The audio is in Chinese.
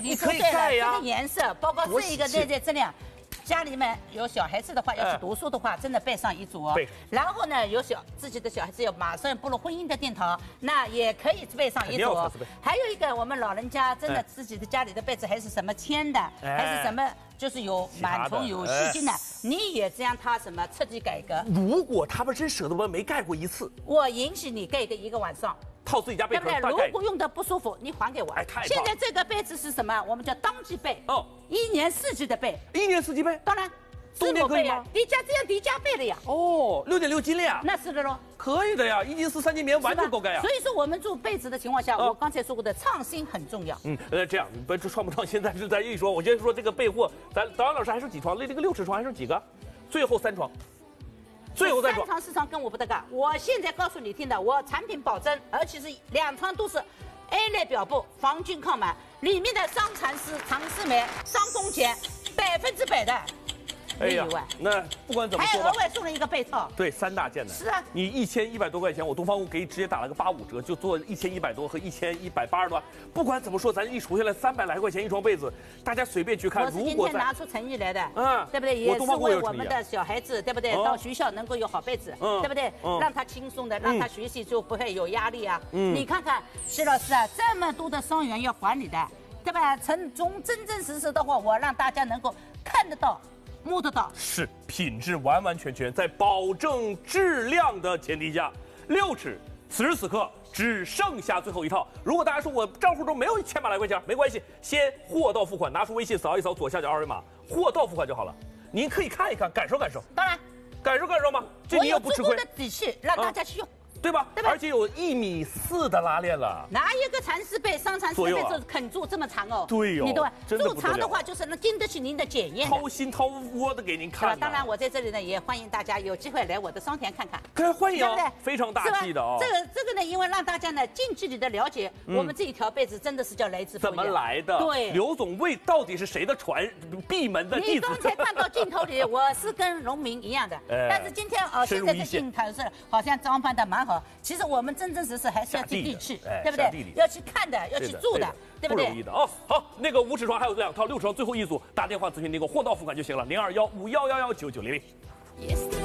你可以盖呀。 这个颜色，包括这一个这质量。家里面有小孩子的话，要去读书的话，真的备上一组哦。然后呢，有自己的小孩子要马上步入婚姻的殿堂，那也可以备上一组。还有一个，我们老人家真的自己的家里的被子还是什么铅的，还是什么，就是有螨虫、有细菌的，你也这样它什么彻底改革。 如果他们真舍得，我没盖过一次， 我允许你盖一个晚上。 套自己家被子， 对不对？如果用的不舒服，你还给我。 哎，太棒了！ 现在这个被子是什么？我们叫当季被哦，1年4季的被。 1年4季被？ 当然， 冬天可以吗？ 叠加这样叠加被了呀。 哦，6.6斤了呀。 那是的喽。 可以的呀，1斤4、3斤棉完全够盖呀。 所以说我们做被子的情况下，我刚才说过的创新很重要。 这样不创不创新，但是咱一说，我先说这个被货，咱导演老师还剩几床？这个6尺床还剩几个？最后3床。最后3床 ，3床4床跟我不得干。我现在告诉你听的，我产品保证，而且是2床都是 A 类表布，防菌抗螨，里面的伤蚕丝、长丝棉、伤宫钱，100%的。 哎呀，那不管怎么说， 还额外送了一个被套。 对，3大件的。 是啊， 你1100多块钱，我东方物给你直接打了个85折，就做1100多和1180多。不管怎么说，咱一数下来300来块钱一床被子，大家随便去看。 我是今天拿出诚意来的，对不对？ 也是为我们的小孩子，对不对？到学校能够有好被子，对不对？让他轻松的，让他学习就不会有压力啊。你看看徐老师啊，这么多的伤员要管理的，对吧？从真真实实的话，我让大家能够看得到。摸得到， 是品质完完全全在保证质量的前提下，6尺，此时此刻只剩下最后一套。如果大家说我账户中没有1000来块钱，没关系，先货到付款，拿出微信扫一扫左下角二维码，货到付款就好了。您可以看一看，感受感受。 当然， 感受吗？这你也不吃亏。 我有足够的底气让大家去用。 对吧？而且有1.4米的拉链了。 哪一个蚕丝被、伤蚕丝被就肯做这么长哦？ 对哟， 你对吧？ 做长的话就是能经得起您的检验， 掏心掏窝的给您看。 当然，我在这里呢也欢迎大家有机会来我的商田看看。 欢迎，非常大气的哦。 这个呢，因为让大家呢近距离的了解我们这一条被子真的是叫来之不易。 怎么来的？对，刘总为到底是谁的闭门的弟子？ 你刚才看到镜头里，我是跟农民一样的，但是今天现在的镜头是好像装扮的蛮好。其实我们真真实实还是要接地气，对不对？要去看的，要去住的，对不对？ 不容易的哦。好，那个5尺床还有2套，6尺床最后一组，打电话咨询那个货到付款就行了，0215111990。